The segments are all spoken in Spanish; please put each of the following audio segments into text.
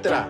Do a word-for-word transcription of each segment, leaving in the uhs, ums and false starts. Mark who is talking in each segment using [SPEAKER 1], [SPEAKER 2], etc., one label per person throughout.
[SPEAKER 1] etcétera.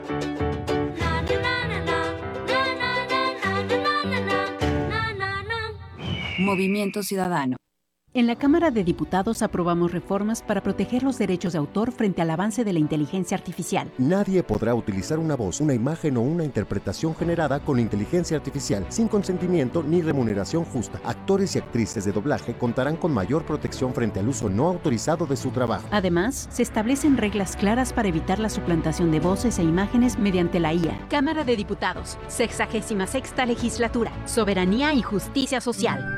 [SPEAKER 2] Movimiento Ciudadano.
[SPEAKER 3] En la Cámara de Diputados aprobamos reformas para proteger los derechos de autor frente al avance de la inteligencia artificial.
[SPEAKER 4] Nadie podrá utilizar una voz, una imagen o una interpretación generada con inteligencia artificial sin consentimiento ni remuneración justa. Actores y actrices de doblaje contarán con mayor protección frente al uso no autorizado de su trabajo.
[SPEAKER 3] Además, se establecen reglas claras para evitar la suplantación de voces e imágenes mediante la I A. Cámara de Diputados, sexagésima sexta legislatura. Soberanía y justicia social.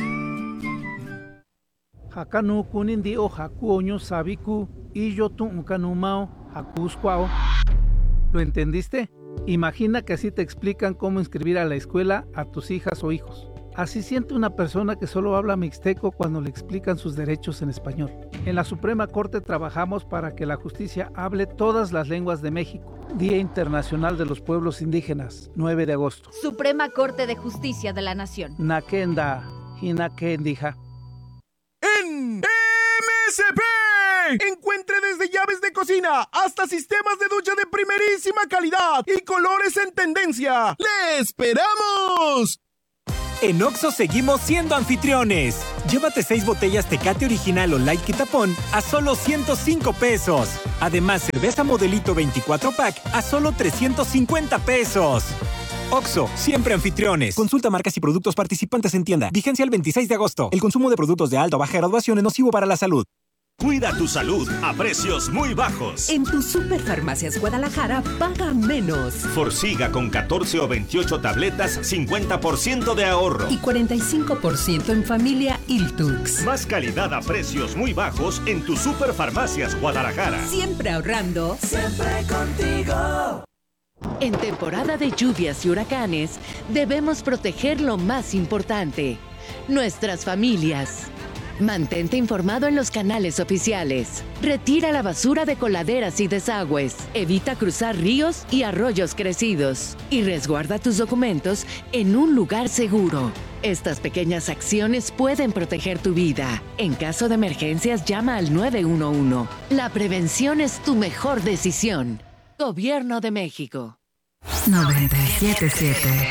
[SPEAKER 5] Hakanu kunindi o hakuoño sabiku y yo tu unkanumao hakuscuao. ¿Lo entendiste? Imagina que así te explican cómo inscribir a la escuela a tus hijas o hijos. Así siente una persona que solo habla mixteco cuando le explican sus derechos en español. En la Suprema Corte trabajamos para que la justicia hable todas las lenguas de México. Día Internacional de los Pueblos Indígenas, nueve de agosto.
[SPEAKER 6] Suprema Corte de Justicia de la Nación.
[SPEAKER 5] Nakenda, hinakendija.
[SPEAKER 7] En M S P. Encuentre desde llaves de cocina hasta sistemas de ducha de primerísima calidad y colores en tendencia. ¡Le esperamos!
[SPEAKER 8] En Oxxo seguimos siendo anfitriones. Llévate seis botellas Tecate Original o Light Quitapón a solo ciento cinco pesos. Además, cerveza Modelito veinticuatro pack a solo trescientos cincuenta pesos. Oxxo, siempre anfitriones. Consulta marcas y productos participantes en tienda. Vigencia el veintiséis de agosto. El consumo de productos de alta o baja graduación es nocivo para la salud.
[SPEAKER 9] Cuida tu salud a precios muy bajos.
[SPEAKER 10] En tu Superfarmacias Guadalajara paga menos.
[SPEAKER 9] Forxiga con catorce o veintiocho tabletas, cincuenta por ciento de ahorro.
[SPEAKER 10] Y cuarenta y cinco por ciento en familia Iltux.
[SPEAKER 9] Más calidad a precios muy bajos en tu Superfarmacias Guadalajara.
[SPEAKER 10] Siempre ahorrando.
[SPEAKER 11] Siempre contigo.
[SPEAKER 12] En temporada de lluvias y huracanes, debemos proteger lo más importante, nuestras familias. Mantente informado en los canales oficiales. Retira la basura de coladeras y desagües. Evita cruzar ríos y arroyos crecidos. Y resguarda tus documentos en un lugar seguro. Estas pequeñas acciones pueden proteger tu vida. En caso de emergencias, llama al nueve uno uno. La prevención es tu mejor decisión. Gobierno de México.
[SPEAKER 2] noventa y siete punto siete.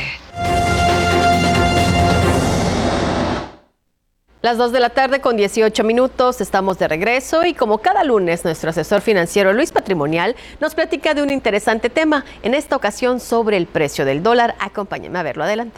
[SPEAKER 13] Las dos de la tarde con dieciocho minutos, estamos de regreso y como cada lunes nuestro asesor financiero Luis Patrimonial nos platica de un interesante tema, en esta ocasión sobre el precio del dólar. Acompáñenme a verlo, adelante.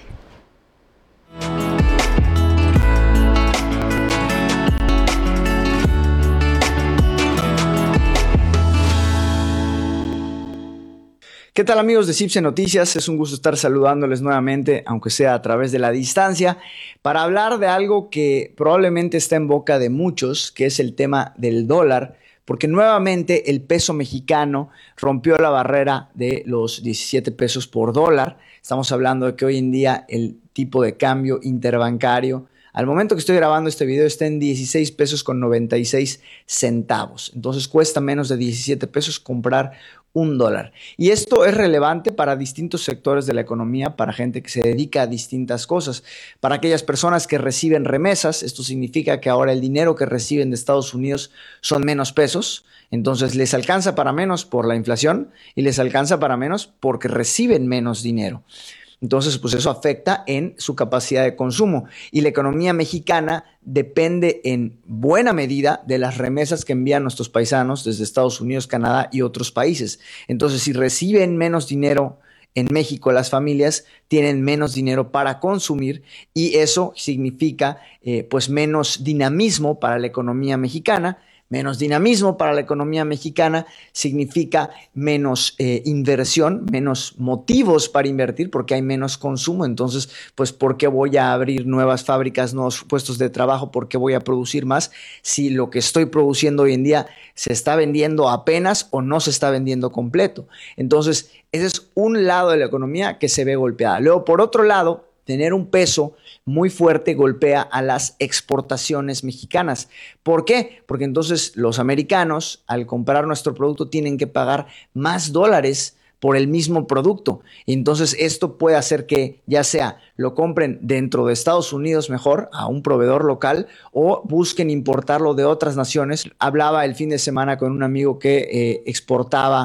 [SPEAKER 14] ¿Qué tal amigos de Cipse Noticias? Es un gusto estar saludándoles nuevamente, aunque sea a través de la distancia, para hablar de algo que probablemente está en boca de muchos, que es el tema del dólar, porque nuevamente el peso mexicano rompió la barrera de los diecisiete pesos por dólar. Estamos hablando de que hoy en día el tipo de cambio interbancario, al momento que estoy grabando este video, está en dieciséis pesos con noventa y seis centavos. Entonces cuesta menos de diecisiete pesos comprar un dólar. Y esto es relevante para distintos sectores de la economía, para gente que se dedica a distintas cosas. Para aquellas personas que reciben remesas, esto significa que ahora el dinero que reciben de Estados Unidos son menos pesos. Entonces les alcanza para menos por la inflación y les alcanza para menos porque reciben menos dinero. Entonces, pues eso afecta en su capacidad de consumo. Y la economía mexicana depende en buena medida de las remesas que envían nuestros paisanos desde Estados Unidos, Canadá y otros países. Entonces, si reciben menos dinero en México, las familias tienen menos dinero para consumir y eso significa eh, pues menos dinamismo para la economía mexicana. Menos dinamismo para la economía mexicana significa menos eh, inversión, menos motivos para invertir porque hay menos consumo. Entonces, pues, ¿por qué voy a abrir nuevas fábricas, nuevos puestos de trabajo? ¿Por qué voy a producir más si lo que estoy produciendo hoy en día se está vendiendo apenas o no se está vendiendo completo? Entonces, ese es un lado de la economía que se ve golpeada. Luego, por otro lado, tener un peso muy fuerte golpea a las exportaciones mexicanas. ¿Por qué? Porque entonces los americanos, al comprar nuestro producto, tienen que pagar más dólares por el mismo producto. Y entonces esto puede hacer que ya sea lo compren dentro de Estados Unidos mejor, a un proveedor local, o busquen importarlo de otras naciones. Hablaba el fin de semana con un amigo que eh, exportaba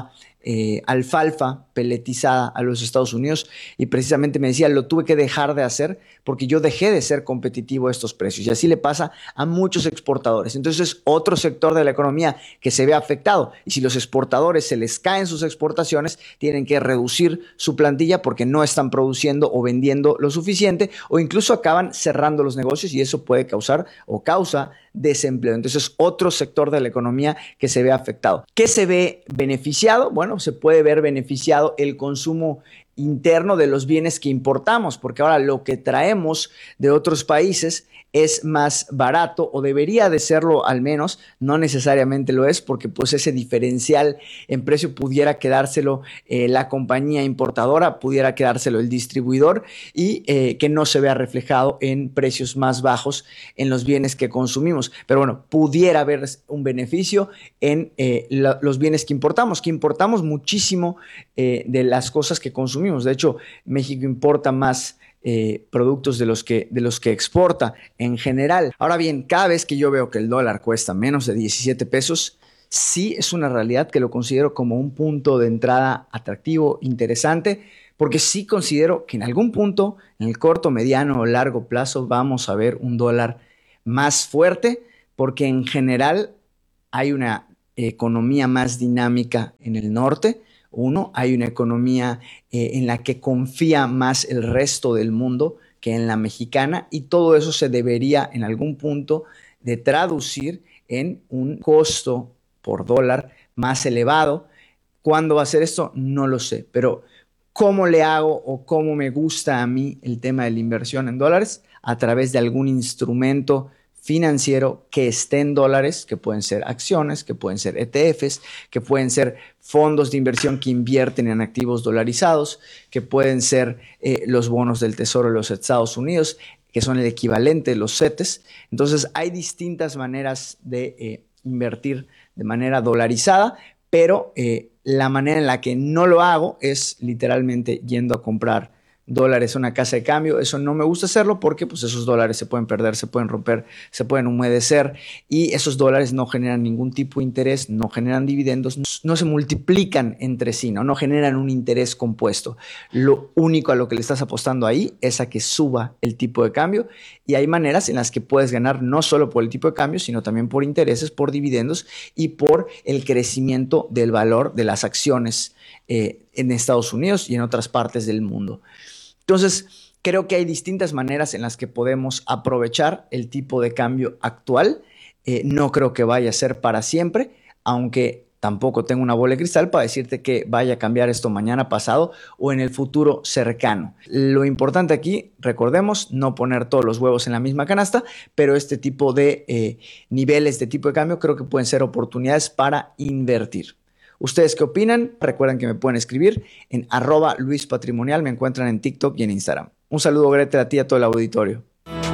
[SPEAKER 14] eh, alfalfa peletizada a los Estados Unidos y precisamente me decía, lo tuve que dejar de hacer porque yo dejé de ser competitivo a estos precios. Y así le pasa a muchos exportadores. Entonces es otro sector de la economía que se ve afectado. Y si los exportadores se les caen sus exportaciones, tienen que reducir su plantilla porque no están produciendo o vendiendo lo suficiente, o incluso acaban cerrando los negocios y eso puede causar o causa desempleo. Entonces, otro sector de la economía que se ve afectado. ¿Qué se ve beneficiado? Bueno, se puede ver beneficiado el consumo interno de los bienes que importamos, porque ahora lo que traemos de otros países es más barato, o debería de serlo al menos, no necesariamente lo es, porque pues ese diferencial en precio pudiera quedárselo eh, la compañía importadora, pudiera quedárselo el distribuidor y eh, que no se vea reflejado en precios más bajos en los bienes que consumimos. Pero bueno, pudiera haber un beneficio en eh, la, los bienes que importamos, que importamos muchísimo eh, de las cosas que consumimos. De hecho, México importa más Eh, productos de los, que, de los que exporta en general. Ahora bien, cada vez que yo veo que el dólar cuesta menos de diecisiete pesos, sí es una realidad que lo considero como un punto de entrada atractivo, interesante, porque sí considero que en algún punto, en el corto, mediano o largo plazo, vamos a ver un dólar más fuerte, porque en general hay una economía más dinámica en el norte. Uno, hay una economía eh, en la que confía más el resto del mundo que en la mexicana, y todo eso se debería en algún punto de traducir en un costo por dólar más elevado. ¿Cuándo va a ser esto? No lo sé, pero ¿cómo le hago o cómo me gusta a mí el tema de la inversión en dólares? A través de algún instrumento financiero que esté en dólares, que pueden ser acciones, que pueden ser E T Fs, que pueden ser fondos de inversión que invierten en activos dolarizados, que pueden ser eh, los bonos del Tesoro de los Estados Unidos, que son el equivalente de los CETES. Entonces hay distintas maneras de eh, invertir de manera dolarizada, pero eh, la manera en la que no lo hago es literalmente yendo a comprar dólares a una casa de cambio. Eso no me gusta hacerlo porque pues, esos dólares se pueden perder, se pueden romper, se pueden humedecer, y esos dólares no generan ningún tipo de interés, no generan dividendos, no, no se multiplican entre sí, ¿no? no generan un interés compuesto. Lo único a lo que le estás apostando ahí es a que suba el tipo de cambio, y hay maneras en las que puedes ganar no solo por el tipo de cambio, sino también por intereses, por dividendos y por el crecimiento del valor de las acciones eh, en Estados Unidos y en otras partes del mundo. Entonces, creo que hay distintas maneras en las que podemos aprovechar el tipo de cambio actual. Eh, no creo que vaya a ser para siempre, aunque tampoco tengo una bola de cristal para decirte que vaya a cambiar esto mañana, pasado o en el futuro cercano. Lo importante aquí, recordemos, no poner todos los huevos en la misma canasta, pero este tipo de eh, niveles de tipo de cambio creo que pueden ser oportunidades para invertir. ¿Ustedes qué opinan? Recuerden que me pueden escribir en arroba Luis Patrimonial. Me encuentran en TikTok y en Instagram. Un saludo, Gretel, a ti y a todo el auditorio.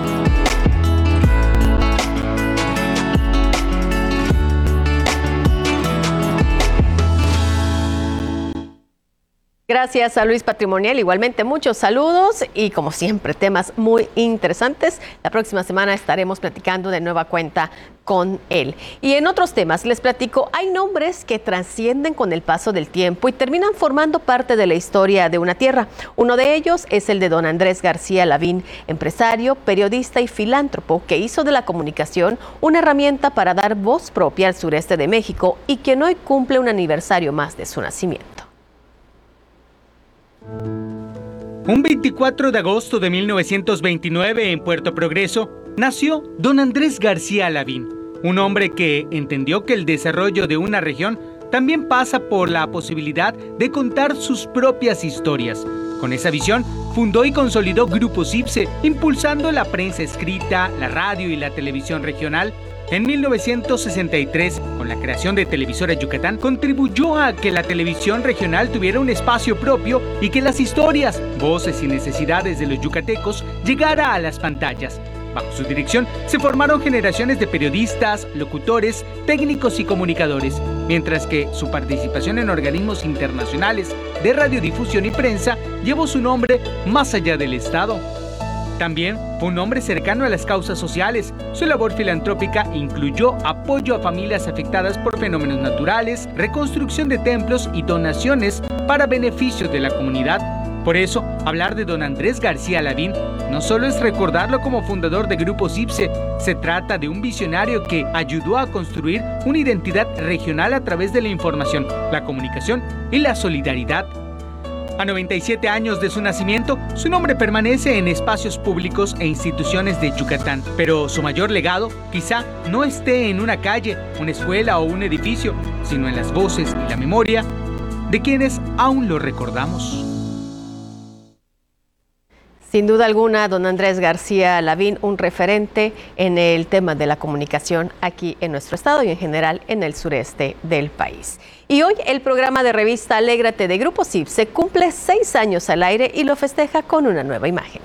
[SPEAKER 13] Gracias a Luis Patrimonial, igualmente muchos saludos y como siempre temas muy interesantes. La próxima semana estaremos platicando de nueva cuenta con él. Y en otros temas les platico, hay nombres que trascienden con el paso del tiempo y terminan formando parte de la historia de una tierra. Uno de ellos es el de don Andrés García Lavín, empresario, periodista y filántropo que hizo de la comunicación una herramienta para dar voz propia al sureste de México y quien hoy cumple un aniversario más de su nacimiento.
[SPEAKER 1] Un veinticuatro de agosto de mil novecientos veintinueve en Puerto Progreso nació don Andrés García Lavín, un hombre que entendió que el desarrollo de una región también pasa por la posibilidad de contar sus propias historias. Con esa visión, fundó y consolidó Grupo CIPSE, impulsando la prensa escrita, la radio y la televisión regional. En mil novecientos sesenta y tres, con la creación de Televisora Yucatán, contribuyó a que la televisión regional tuviera un espacio propio y que las historias, voces y necesidades de los yucatecos llegara a las pantallas. Bajo su dirección se formaron generaciones de periodistas, locutores, técnicos y comunicadores, mientras que su participación en organismos internacionales de radiodifusión y prensa llevó su nombre más allá del estado. También fue un hombre cercano a las causas sociales. Su labor filantrópica incluyó apoyo a familias afectadas por fenómenos naturales, reconstrucción de templos y donaciones para beneficio de la comunidad. Por eso, hablar de don Andrés García Lavín no solo es recordarlo como fundador de Grupo CIPSE, se trata de un visionario que ayudó a construir una identidad regional a través de la información, la comunicación y la solidaridad. A noventa y siete años de su nacimiento, su nombre permanece en espacios públicos e instituciones de Yucatán, pero su mayor legado quizá no esté en una calle, una escuela o un edificio, sino en las voces y la memoria de quienes aún lo recordamos.
[SPEAKER 13] Sin duda alguna, don Andrés García Lavín, un referente en el tema de la comunicación aquí en nuestro estado y en general en el sureste del país. Y hoy el programa de revista Alégrate de Grupo CIPSE cumple seis años al aire y lo festeja con una nueva imagen.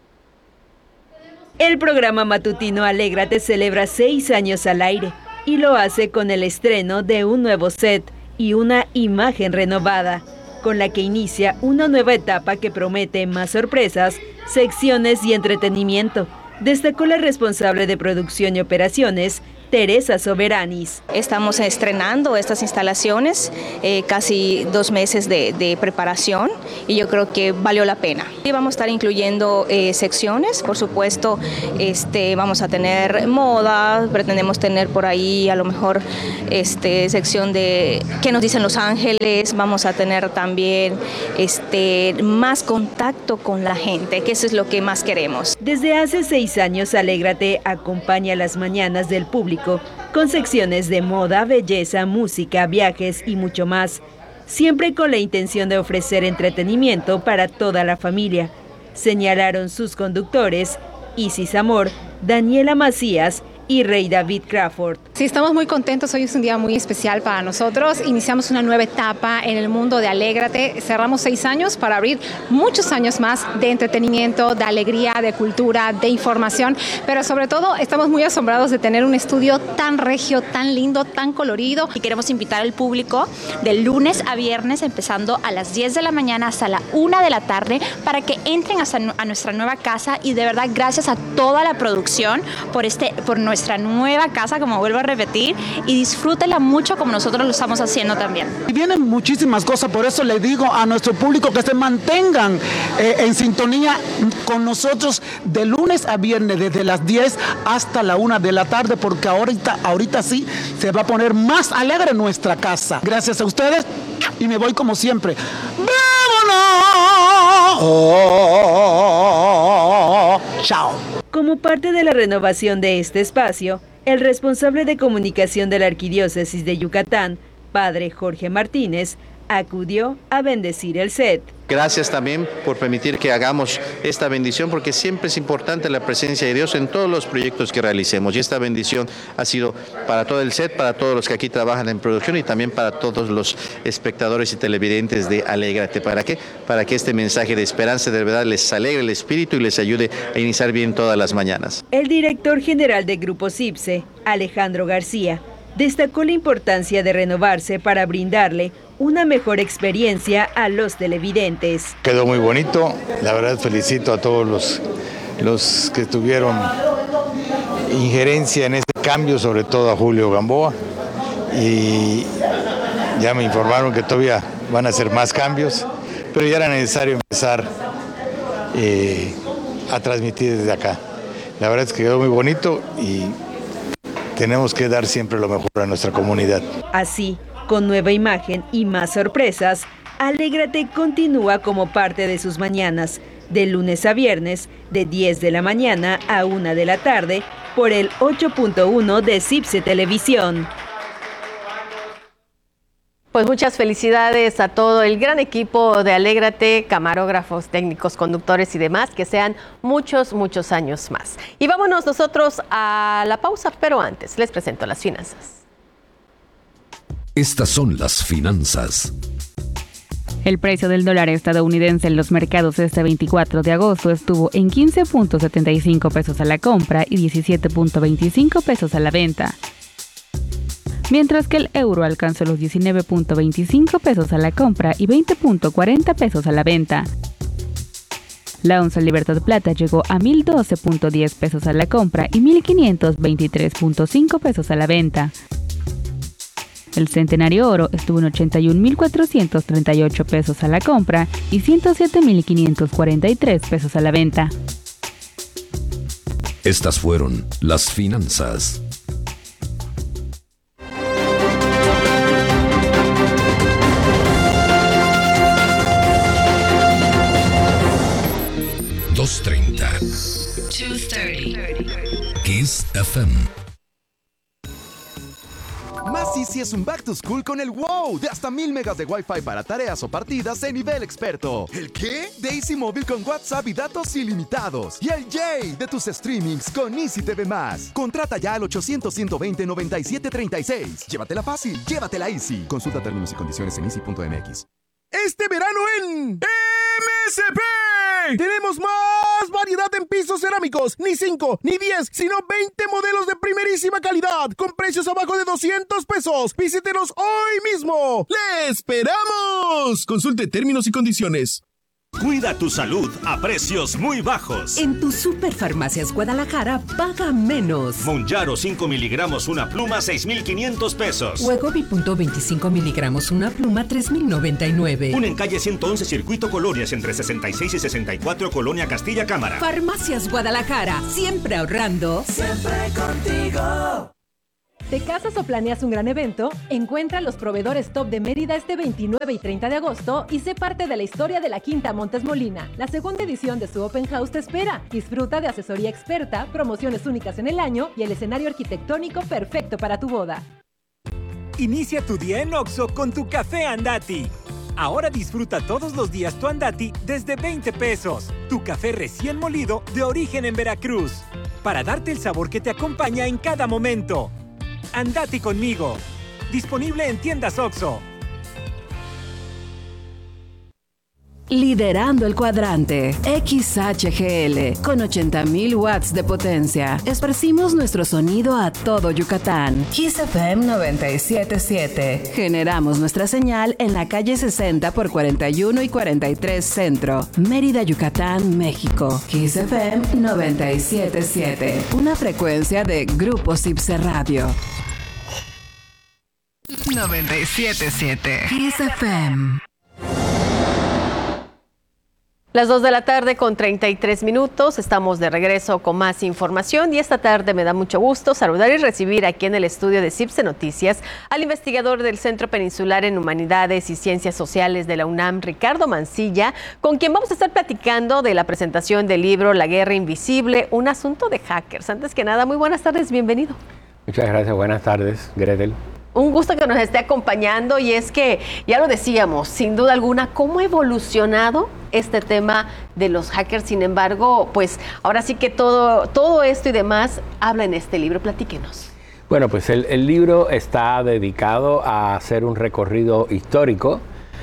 [SPEAKER 15] El programa matutino Alégrate celebra seis años al aire y lo hace con el estreno de un nuevo set y una imagen renovada, con la que inicia una nueva etapa que promete más sorpresas, secciones y entretenimiento, destacó la responsable de producción y operaciones, Teresa Soberanis.
[SPEAKER 16] Estamos estrenando estas instalaciones, eh, casi dos meses de, de preparación, y yo creo que valió la pena. Y vamos a estar incluyendo eh, secciones, por supuesto, este, vamos a tener moda, pretendemos tener por ahí a lo mejor este, sección de qué nos dicen Los Ángeles, vamos a tener también este, más contacto con la gente, que eso es lo que más queremos.
[SPEAKER 15] Desde hace seis años, Alégrate acompaña las mañanas del público con secciones de moda, belleza, música, viajes y mucho más, siempre con la intención de ofrecer entretenimiento para toda la familia, señalaron sus conductores Isis Amor, Daniela Macías y Rey David Crawford.
[SPEAKER 17] Sí, estamos muy contentos, hoy es un día muy especial para nosotros, iniciamos una nueva etapa en el mundo de Alégrate, cerramos seis años para abrir muchos años más de entretenimiento, de alegría, de cultura, de información, pero sobre todo estamos muy asombrados de tener un estudio tan regio, tan lindo, tan colorido.
[SPEAKER 18] Y queremos invitar al público de lunes a viernes, empezando a las diez de la mañana hasta la una de la tarde, para que entren hasta a nuestra nueva casa, y de verdad gracias a toda la producción por, este, por nuestra nueva casa, como vuelvo a repetir, y disfrútenla mucho como nosotros lo estamos haciendo también.
[SPEAKER 19] Y vienen muchísimas cosas, por eso le digo a nuestro público que se mantengan eh, en sintonía con nosotros de lunes a viernes, desde las diez hasta la una de la tarde, porque ahorita, ahorita sí se va a poner más alegre nuestra casa. Gracias a ustedes, y me voy como siempre. ¡Vámonos! Oh, chao.
[SPEAKER 15] Como parte de la renovación de este espacio, el responsable de comunicación de la Arquidiócesis de Yucatán, Padre Jorge Martínez, acudió a bendecir el set.
[SPEAKER 20] Gracias también por permitir que hagamos esta bendición, porque siempre es importante la presencia de Dios en todos los proyectos que realicemos, y esta bendición ha sido para todo el set, para todos los que aquí trabajan en producción y también para todos los espectadores y televidentes de Alégrate. ¿Para qué? Para que este mensaje de esperanza de verdad les alegre el espíritu y les ayude a iniciar bien todas las mañanas.
[SPEAKER 15] El director general de Grupo CIPSE, Alejandro García, destacó la importancia de renovarse para brindarle una mejor experiencia a los televidentes.
[SPEAKER 21] Quedó muy bonito, la verdad felicito a todos los, los que tuvieron injerencia en este cambio, sobre todo a Julio Gamboa, y ya me informaron que todavía van a hacer más cambios, pero ya era necesario empezar eh, a transmitir desde acá. La verdad es que quedó muy bonito y tenemos que dar siempre lo mejor a nuestra comunidad.
[SPEAKER 15] Así, con nueva imagen y más sorpresas, Alégrate continúa como parte de sus mañanas, de lunes a viernes, de diez de la mañana a una de la tarde, por el ocho punto uno de CIPSE Televisión.
[SPEAKER 13] Pues muchas felicidades a todo el gran equipo de Alégrate, camarógrafos, técnicos, conductores y demás, que sean muchos, muchos años más. Y vámonos nosotros a la pausa, pero antes les presento las finanzas.
[SPEAKER 22] Estas son las finanzas.
[SPEAKER 23] El precio del dólar estadounidense en los mercados este veinticuatro de agosto estuvo en quince punto setenta y cinco pesos a la compra y diecisiete punto veinticinco pesos a la venta, mientras que el euro alcanzó los diecinueve punto veinticinco pesos a la compra y veinte punto cuarenta pesos a la venta. La onza Libertad Plata llegó a mil doce punto diez pesos a la compra y mil quinientos veintitrés punto cinco pesos a la venta. El Centenario Oro estuvo en ochenta y un mil cuatrocientos treinta y ocho pesos a la compra y ciento siete mil quinientos cuarenta y tres pesos a la venta.
[SPEAKER 22] Estas fueron las finanzas. dos treinta. Kiss F M.
[SPEAKER 7] Más Easy es un back to school con el wow de hasta mil megas de Wi-Fi para tareas o partidas de nivel experto. ¿El qué? De Easy Móvil con WhatsApp y datos ilimitados. Y el Yay de tus streamings con Easy T V más. Contrata ya al ochocientos, ciento veinte, noventa y siete treinta y seis. Llévatela fácil, llévatela Easy. Consulta términos y condiciones en easy punto m x. Este verano en M S P tenemos más variedad en pisos cerámicos, ni cinco, ni diez, sino veinte modelos de primerísima calidad, con precios abajo de doscientos pesos. Visítenos hoy mismo. ¡Le esperamos! Consulte términos y condiciones.
[SPEAKER 9] Cuida tu salud a precios muy bajos.
[SPEAKER 10] En tu Superfarmacias Guadalajara, paga menos.
[SPEAKER 9] Monjaro cinco miligramos una pluma, seis mil quinientos pesos.
[SPEAKER 10] Wegovy punto veinticinco miligramos una pluma, tres mil noventa y nueve.
[SPEAKER 9] Una en calle ciento once, Circuito Colonias, entre sesenta y seis y sesenta y cuatro, Colonia Castilla Cámara.
[SPEAKER 10] Farmacias Guadalajara, siempre ahorrando.
[SPEAKER 11] Siempre contigo.
[SPEAKER 3] ¿Te casas o planeas un gran evento? Encuentra los proveedores top de Mérida este veintinueve y treinta de agosto y sé parte de la historia de la Quinta Montes Molina. La segunda edición de su Open House te espera. Disfruta de asesoría experta, promociones únicas en el año y el escenario arquitectónico perfecto para tu boda.
[SPEAKER 8] Inicia tu día en Oxxo con tu café Andati. Ahora disfruta todos los días tu Andati desde veinte pesos. Tu café recién molido de origen en Veracruz. Para darte el sabor que te acompaña en cada momento. Andati conmigo. Disponible en tiendas Oxxo.
[SPEAKER 2] Liderando el cuadrante, X H G L, con ochenta mil watts de potencia. Esparcimos nuestro sonido a todo Yucatán. Kiss F M noventa y siete punto siete. Generamos nuestra señal en la calle sesenta por cuarenta y uno y cuarenta y tres Centro, Mérida, Yucatán, México. Kiss F M noventa y siete punto siete. Una frecuencia de Grupo Cipse Radio. noventa y siete punto siete. Kiss F M.
[SPEAKER 13] Las dos de la tarde con treinta y tres minutos, estamos de regreso con más información y esta tarde me da mucho gusto saludar y recibir aquí en el estudio de Cipse Noticias al investigador del Centro Peninsular en Humanidades y Ciencias Sociales de la UNAM, Ricardo Mancilla, con quien vamos a estar platicando de la presentación del libro La Guerra Invisible, un asunto de hackers. Antes que nada, muy buenas tardes, bienvenido.
[SPEAKER 4] Muchas gracias, buenas tardes, Gretel.
[SPEAKER 13] Un gusto que nos esté acompañando y es que, ya lo decíamos, sin duda alguna, cómo ha evolucionado este tema de los hackers. Sin embargo, pues ahora sí que todo, todo esto y demás habla en este libro. Platíquenos.
[SPEAKER 4] Bueno, pues el, el libro está dedicado a hacer un recorrido histórico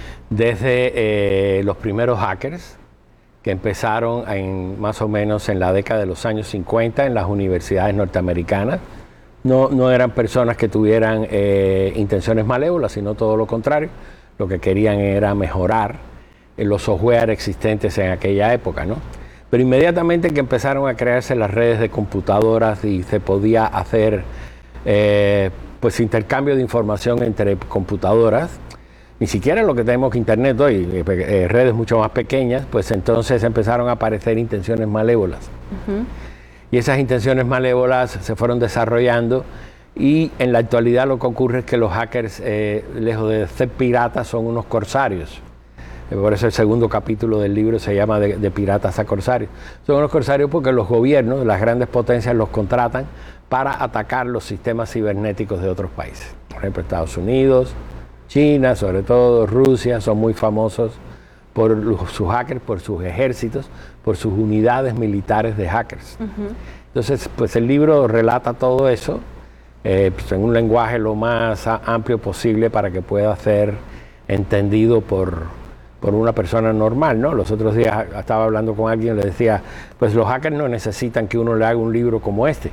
[SPEAKER 4] desde eh, los primeros hackers que empezaron en, más o menos en la década de los años cincuenta en las universidades norteamericanas. No, no eran personas que tuvieran eh, intenciones malévolas, sino todo lo contrario. Lo que querían era mejorar eh, los software existentes en aquella época, ¿no? Pero inmediatamente que empezaron a crearse las redes de computadoras y se podía hacer eh, pues intercambio de información entre computadoras, ni siquiera lo que tenemos que internet hoy, eh, eh, redes mucho más pequeñas, pues entonces empezaron a aparecer intenciones malévolas. Uh-huh. Y esas intenciones malévolas se fueron desarrollando y en la actualidad lo que ocurre es que los hackers, eh, lejos de ser piratas, son unos corsarios. Eh, por eso el segundo capítulo del libro se llama de, de piratas a corsarios. Son unos corsarios porque los gobiernos, las grandes potencias los contratan para atacar los sistemas cibernéticos de otros países. Por ejemplo, Estados Unidos, China, sobre todo Rusia, son muy famosos por los, sus hackers, por sus ejércitos, por sus unidades militares de hackers. Uh-huh. Entonces, pues el libro relata todo eso eh, pues en un lenguaje lo más amplio posible para que pueda ser entendido por, por una persona normal, ¿no? Los otros días estaba hablando con alguien y le decía, pues los hackers no necesitan que uno le haga un libro como este.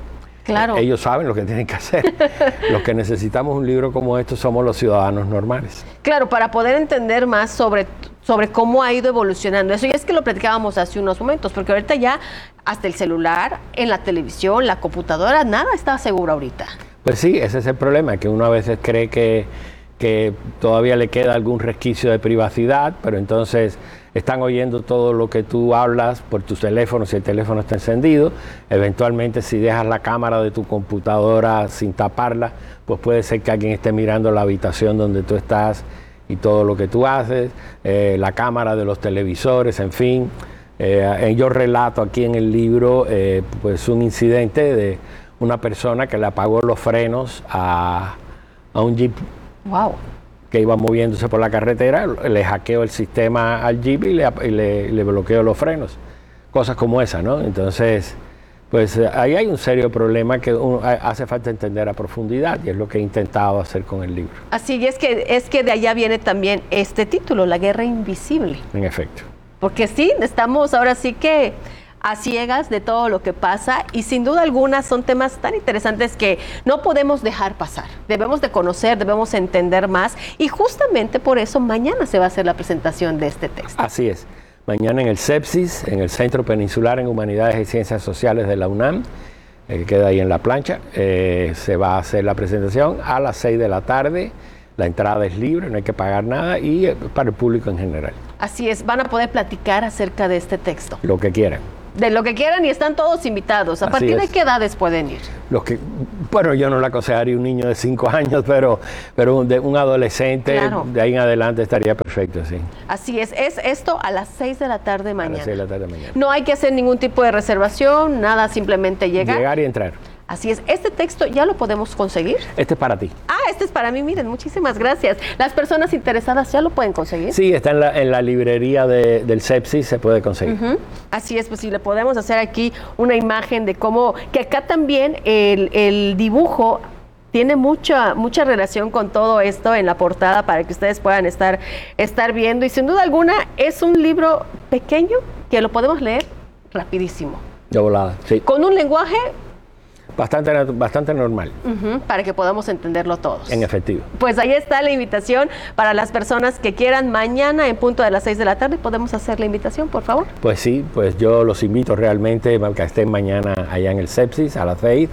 [SPEAKER 13] Claro.
[SPEAKER 4] Ellos saben lo que tienen que hacer. Los que necesitamos un libro como esto somos los ciudadanos normales.
[SPEAKER 13] Claro, para poder entender más sobre, sobre cómo ha ido evolucionando eso. Y es que lo platicábamos hace unos momentos, porque ahorita ya hasta el celular, en la televisión, la computadora, nada está seguro ahorita.
[SPEAKER 4] Pues sí, ese es el problema, que uno a veces cree que, que todavía le queda algún resquicio de privacidad, pero entonces están oyendo todo lo que tú hablas por tu teléfono, si el teléfono está encendido. Eventualmente, si dejas la cámara de tu computadora sin taparla, pues puede ser que alguien esté mirando la habitación donde tú estás y todo lo que tú haces, eh, la cámara de los televisores, en fin. Eh, yo relato aquí en el libro eh, pues un incidente de una persona que le apagó los frenos a, a un jeep.
[SPEAKER 13] Wow.
[SPEAKER 4] Que iba moviéndose por la carretera, le hackeó el sistema al jeep y le, y le, le bloqueó los frenos. Cosas como esa, ¿no? Entonces, pues ahí hay un serio problema que uno, hace falta entender a profundidad, y es lo que he intentado hacer con el libro.
[SPEAKER 13] Así, y es que, es que de allá viene también este título, La Guerra Invisible.
[SPEAKER 4] En efecto.
[SPEAKER 13] Porque sí, estamos ahora sí que a ciegas de todo lo que pasa, y sin duda alguna son temas tan interesantes que no podemos dejar pasar. Debemos de conocer, debemos entender más, y justamente por eso mañana se va a hacer la presentación de este texto.
[SPEAKER 4] Así es. Mañana en el CEPSIS, en el Centro Peninsular en Humanidades y Ciencias Sociales de la UNAM, eh, que queda ahí en la plancha, eh, se va a hacer la presentación a las seis de la tarde. La entrada es libre, no hay que pagar nada, y eh, para el público en general.
[SPEAKER 13] Así es, van a poder platicar acerca de este texto.
[SPEAKER 4] Lo que quieran.
[SPEAKER 13] De lo que quieran, y están todos invitados. ¿A
[SPEAKER 4] Así
[SPEAKER 13] partir
[SPEAKER 4] es.
[SPEAKER 13] de qué edades pueden ir?
[SPEAKER 4] Los que, bueno, yo no le aconsejaría un niño de cinco años, pero, pero un, de, un adolescente,
[SPEAKER 13] Claro.
[SPEAKER 4] de ahí en adelante estaría perfecto, sí.
[SPEAKER 13] Así es, es esto a las seis de la tarde mañana.
[SPEAKER 4] A las seis de la tarde mañana.
[SPEAKER 13] No hay que hacer ningún tipo de reservación, nada, simplemente llegar.
[SPEAKER 4] Llegar y entrar.
[SPEAKER 13] Así es, ¿este texto ya lo podemos conseguir?
[SPEAKER 4] Este es para ti.
[SPEAKER 13] Ah, este es para mí, miren, muchísimas gracias. ¿Las personas interesadas ya lo pueden conseguir?
[SPEAKER 4] Sí, está en la, en la librería de, del CEPSIS, se puede conseguir.
[SPEAKER 13] Uh-huh. Así es, pues si le podemos hacer aquí una imagen de cómo, que acá también el, el dibujo tiene mucha, mucha relación con todo esto en la portada, para que ustedes puedan estar, estar viendo, y sin duda alguna es un libro pequeño que lo podemos leer rapidísimo.
[SPEAKER 4] De volada, sí.
[SPEAKER 13] Con un lenguaje
[SPEAKER 4] Bastante, bastante normal.
[SPEAKER 13] Uh-huh, para que podamos entenderlo todos.
[SPEAKER 4] En efectivo.
[SPEAKER 13] Pues ahí está la invitación para las personas que quieran. Mañana en punto de las seis de la tarde, ¿podemos hacer la invitación, por favor?
[SPEAKER 4] Pues sí, pues yo los invito realmente a que estén mañana allá en el CEPSIS a las seis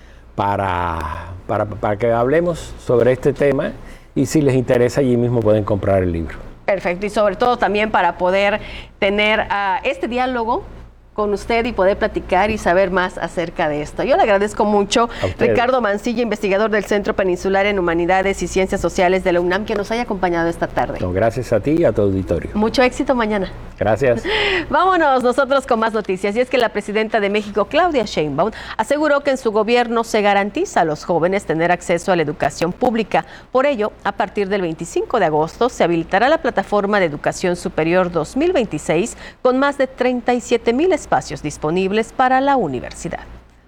[SPEAKER 4] para, para, para que hablemos sobre este tema, y si les interesa allí mismo pueden comprar el libro.
[SPEAKER 13] Perfecto, y sobre todo también para poder tener uh, este diálogo con usted y poder platicar y saber más acerca de esto. Yo le agradezco mucho, Ricardo Mancilla, investigador del Centro Peninsular en Humanidades y Ciencias Sociales de la UNAM, que nos haya acompañado esta tarde.
[SPEAKER 4] No, gracias a ti y a tu auditorio.
[SPEAKER 13] Mucho éxito mañana.
[SPEAKER 4] Gracias.
[SPEAKER 13] Vámonos nosotros con más noticias. Y es que la presidenta de México, Claudia Sheinbaum, aseguró que en su gobierno se garantiza a los jóvenes tener acceso a la educación pública. Por ello, a partir del veinticinco de agosto se habilitará la plataforma de Educación Superior dos mil veintiséis con más de treinta y siete mil espacios disponibles para la universidad.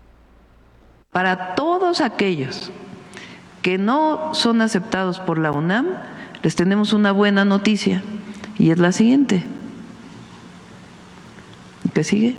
[SPEAKER 5] Para todos aquellos que no son aceptados por la UNAM, les tenemos una buena noticia, y es la siguiente. ¿Qué sigue?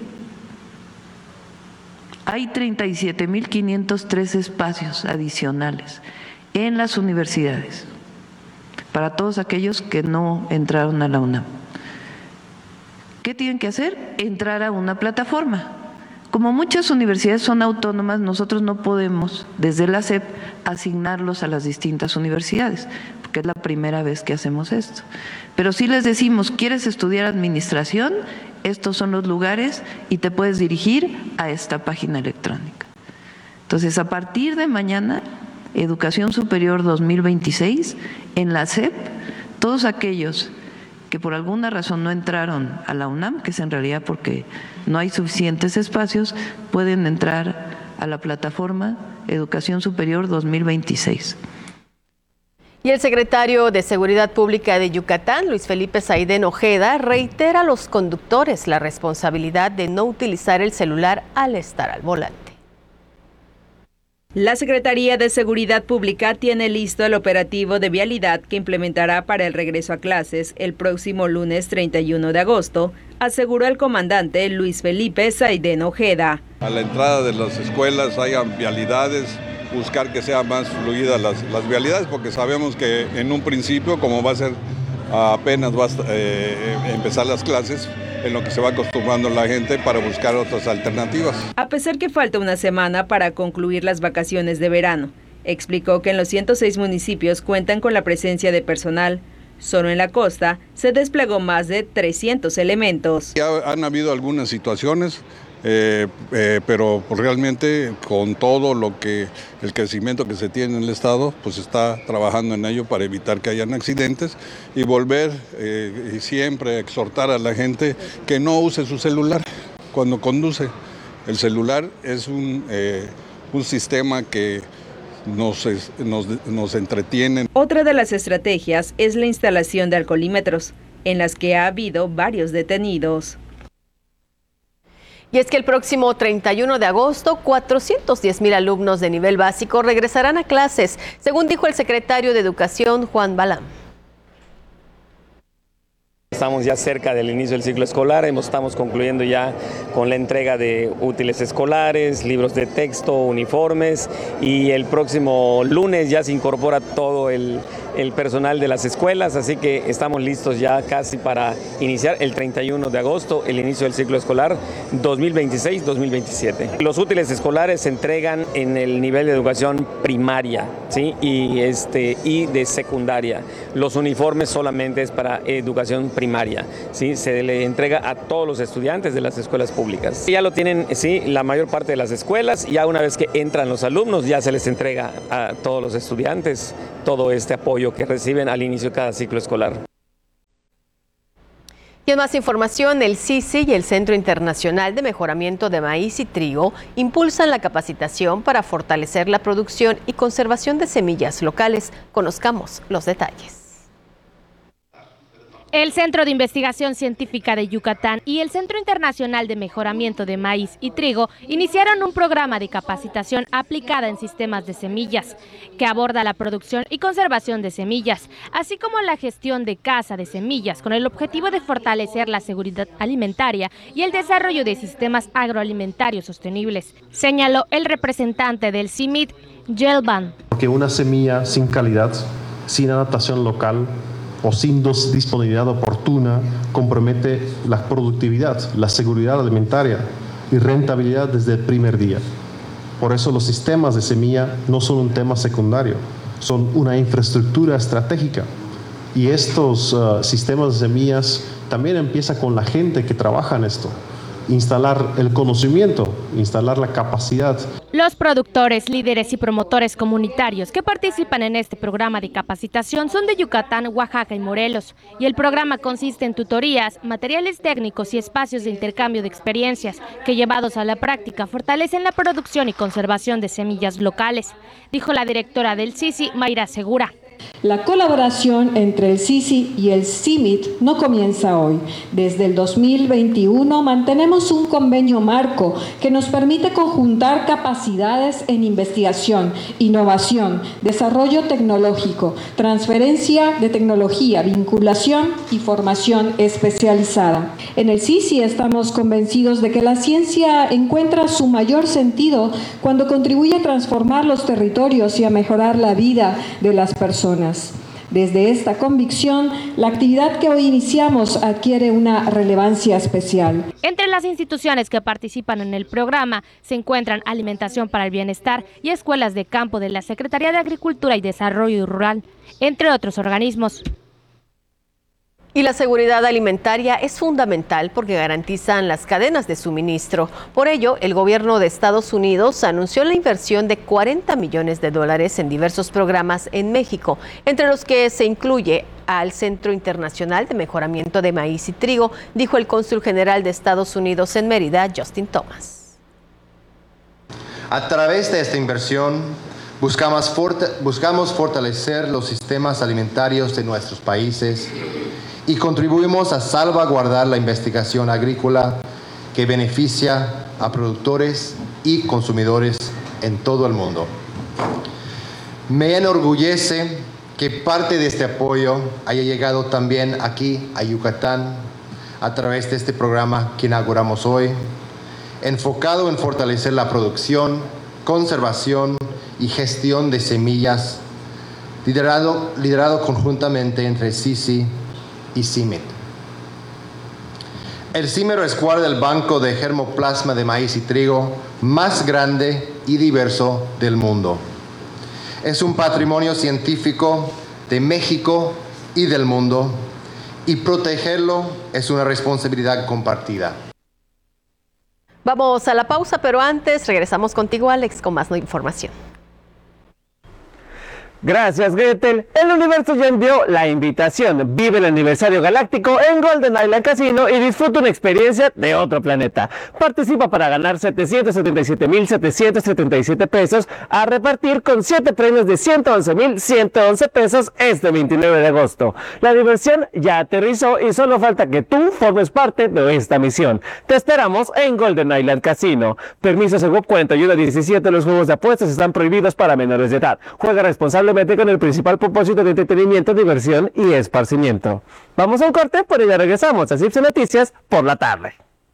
[SPEAKER 5] Hay treinta y siete mil quinientos tres espacios adicionales en las universidades para todos aquellos que no entraron a la UNAM. ¿Qué tienen que hacer? Entrar a una plataforma. Como muchas universidades son autónomas, nosotros no podemos, desde la S E P, asignarlos a las distintas universidades, porque es la primera vez que hacemos esto. Pero sí les decimos, ¿quieres estudiar administración? Estos son los lugares y te puedes dirigir a esta página electrónica. Entonces, a partir de mañana, Educación Superior dos mil veintiséis, en la S E P, todos aquellos que por alguna razón no entraron a la UNAM, que es en realidad porque no hay suficientes espacios, pueden entrar a la plataforma Educación Superior dos mil veintiséis.
[SPEAKER 13] Y el secretario de Seguridad Pública de Yucatán, Luis Felipe Saidén Ojeda, reitera a los conductores la responsabilidad de no utilizar el celular al estar al volante.
[SPEAKER 15] La Secretaría de Seguridad Pública tiene listo el operativo de vialidad que implementará para el regreso a clases el próximo lunes treinta y uno de agosto, aseguró el comandante Luis Felipe Saidén Ojeda.
[SPEAKER 6] A la entrada de las escuelas hayan vialidades, buscar que sean más fluidas las, las vialidades, porque sabemos que en un principio, como va a ser apenas va a eh, empezar las clases, en lo que se va acostumbrando la gente para buscar otras alternativas.
[SPEAKER 15] A pesar que falta una semana para concluir las vacaciones de verano, explicó que en los ciento seis municipios cuentan con la presencia de personal. Solo en la costa se desplegó más de trescientos elementos.
[SPEAKER 6] Ya han habido algunas situaciones, eh, eh, pero pues realmente con todo lo que el crecimiento que se tiene en el estado, pues está trabajando en ello para evitar que hayan accidentes y volver eh, y siempre exhortar a la gente que no use su celular cuando conduce. El celular es un, eh, un sistema que Nos, nos, nos entretienen.
[SPEAKER 15] Otra de las estrategias es la instalación de alcoholímetros, en las que ha habido varios detenidos.
[SPEAKER 13] Y es que el próximo treinta y uno de agosto, cuatrocientos diez mil alumnos de nivel básico regresarán a clases, según dijo el secretario de Educación, Juan Balam.
[SPEAKER 12] Estamos ya cerca del inicio del ciclo escolar, estamos concluyendo ya con la entrega de útiles escolares, libros de texto, uniformes, y el próximo lunes ya se incorpora todo el, el personal de las escuelas, así que estamos listos ya casi para iniciar el treinta y uno de agosto, el inicio del ciclo escolar dos mil veintiséis dos mil veintisiete. Los útiles escolares se entregan en el nivel de educación primaria, ¿sí? y, este, y de secundaria. Los uniformes solamente es para educación primaria, ¿sí? Se le entrega a todos los estudiantes de las escuelas públicas. Ya lo tienen, sí, la mayor parte de las escuelas, ya una vez que entran los alumnos ya se les entrega a todos los estudiantes todo este apoyo que reciben al inicio de cada ciclo escolar.
[SPEAKER 13] Y en más información, el C I C I y el Centro Internacional de Mejoramiento de Maíz y Trigo impulsan la capacitación para fortalecer la producción y conservación de semillas locales. Conozcamos los detalles.
[SPEAKER 14] El Centro de Investigación Científica de Yucatán y el Centro Internacional de Mejoramiento de Maíz y Trigo iniciaron un programa de capacitación aplicada en sistemas de semillas que aborda la producción y conservación de semillas, así como la gestión de caza de semillas con el objetivo de fortalecer la seguridad alimentaria y el desarrollo de sistemas agroalimentarios sostenibles, señaló el representante del C I M I T, Gelban.
[SPEAKER 24] Porque una semilla sin calidad, sin adaptación local o sin disponibilidad oportuna compromete la productividad, la seguridad alimentaria y rentabilidad desde el primer día. Por eso los sistemas de semilla no son un tema secundario, son una infraestructura estratégica. Y estos uh, sistemas de semillas también empieza con la gente que trabaja en esto. Instalar el conocimiento, instalar la capacidad.
[SPEAKER 14] Los productores, líderes y promotores comunitarios que participan en este programa de capacitación son de Yucatán, Oaxaca y Morelos, y el programa consiste en tutorías, materiales técnicos y espacios de intercambio de experiencias que, llevados a la práctica, fortalecen la producción y conservación de semillas locales, dijo la directora del C I C I, Mayra Segura.
[SPEAKER 25] La colaboración entre el C I C I y el C I M I T no comienza hoy. Desde el dos mil veintiuno mantenemos un convenio marco que nos permite conjuntar capacidades en investigación, innovación, desarrollo tecnológico, transferencia de tecnología, vinculación y formación especializada. En el C I C I estamos convencidos de que la ciencia encuentra su mayor sentido cuando contribuye a transformar los territorios y a mejorar la vida de las personas. Desde esta convicción, la actividad que hoy iniciamos adquiere una relevancia especial.
[SPEAKER 14] Entre las instituciones que participan en el programa se encuentran Alimentación para el Bienestar y Escuelas de Campo de la Secretaría de Agricultura y Desarrollo Rural, entre otros organismos.
[SPEAKER 13] Y la seguridad alimentaria es fundamental porque garantizan las cadenas de suministro. Por ello, el gobierno de Estados Unidos anunció la inversión de cuarenta millones de dólares en diversos programas en México, entre los que se incluye al Centro Internacional de Mejoramiento de Maíz y Trigo, dijo el cónsul general de Estados Unidos en Mérida, Justin Thomas.
[SPEAKER 26] A través de esta inversión, buscamos, forta- buscamos fortalecer los sistemas alimentarios de nuestros países y contribuimos a salvaguardar la investigación agrícola que beneficia a productores y consumidores en todo el mundo. Me enorgullece que parte de este apoyo haya llegado también aquí a Yucatán, a través de este programa que inauguramos hoy, enfocado en fortalecer la producción, conservación y gestión de semillas, liderado, liderado conjuntamente entre C I C I y C I M I T. El Címero es cual del banco de germoplasma de maíz y trigo más grande y diverso del mundo. Es un patrimonio científico de México y del mundo, y protegerlo es una responsabilidad compartida.
[SPEAKER 13] Vamos a la pausa, pero antes regresamos contigo, Alex, con más información.
[SPEAKER 1] Gracias, Gretel. El universo ya envió la invitación. Vive el aniversario galáctico en Golden Island Casino y disfruta una experiencia de otro planeta. Participa para ganar setecientos setenta y siete mil setecientos setenta y siete pesos a repartir con siete premios de ciento once mil ciento once pesos este veintinueve de agosto. La diversión ya aterrizó y solo falta que tú formes parte de esta misión. Te esperamos en Golden Island Casino. Permiso según cuenta ayuda diecisiete. Los juegos de apuestas están prohibidos para menores de edad. Juega responsablemente con el principal propósito de entretenimiento, diversión y esparcimiento. Vamos a un corte, pero ya regresamos a C I P S Noticias por la tarde.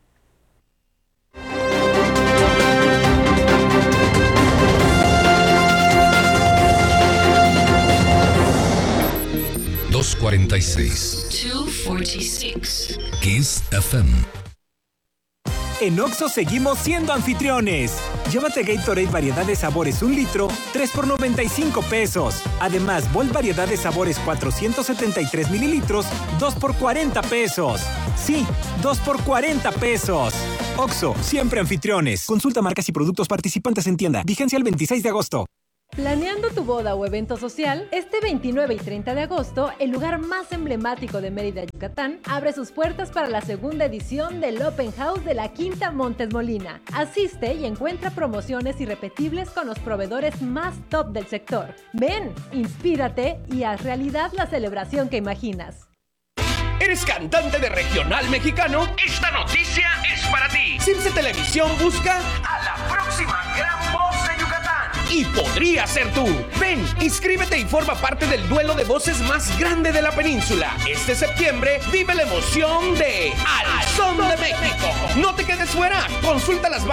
[SPEAKER 22] dos cuarenta y seis.
[SPEAKER 16] dos cuarenta y seis.
[SPEAKER 22] Kiss F M.
[SPEAKER 8] En Oxxo seguimos siendo anfitriones. Llévate Gatorade variedad de sabores un litro, tres por noventa y cinco pesos. Además, Volt variedad de sabores cuatrocientos setenta y tres mililitros, dos por cuarenta pesos. Sí, dos por cuarenta pesos. Oxxo, siempre anfitriones. Consulta marcas y productos participantes en tienda. Vigencia el veintiséis de agosto.
[SPEAKER 3] ¿Planeando tu boda o evento social? Este veintinueve y treinta de agosto, el lugar más emblemático de Mérida, Yucatán, abre sus puertas para la segunda edición del Open House de la Quinta Montes Molina. Asiste y encuentra promociones irrepetibles con los proveedores más top del sector. Ven, inspírate y haz realidad la celebración que imaginas.
[SPEAKER 17] ¿Eres cantante de regional mexicano? Esta noticia es para ti. Cimse Televisión busca a la próxima gran voz de Yucatán. Y podría ser tú. Ven, inscríbete y forma parte del duelo de voces más grande de la península. Este septiembre vive la emoción de Al Son de México. No te quedes fuera. Consulta las bases